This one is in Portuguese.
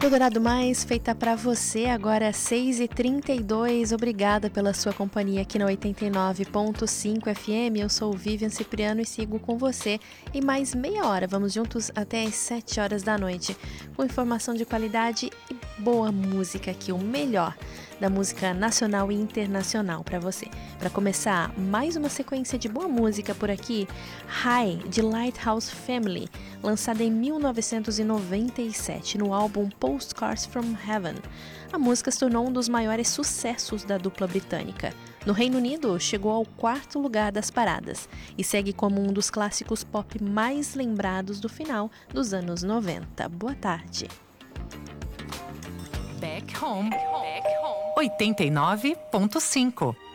Eldorado Mais, feita pra você, agora 6h32. Obrigada pela sua companhia aqui na 89.5 FM. Eu sou Vivian Cipriano e sigo com você. E mais meia hora, vamos juntos até as 7 horas da noite, com informação de qualidade e boa música aqui, o melhor da música nacional e internacional para você. Para começar, mais uma sequência de boa música por aqui, High, de Lighthouse Family, lançada em 1997 no álbum Postcards from Heaven. A música se tornou um dos maiores sucessos da dupla britânica. No Reino Unido, chegou ao 4º lugar das paradas e segue como um dos clássicos pop mais lembrados do final dos anos 90. Boa tarde. Back Home 89.5